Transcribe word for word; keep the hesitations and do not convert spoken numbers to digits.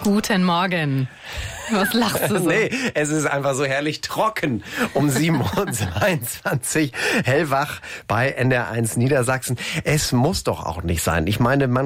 Guten Morgen. Was lachst du so? Nee, es ist einfach so herrlich trocken um sieben Uhr zweiundzwanzig hellwach bei N D R eins Niedersachsen. Es muss doch auch nicht sein. Ich meine, man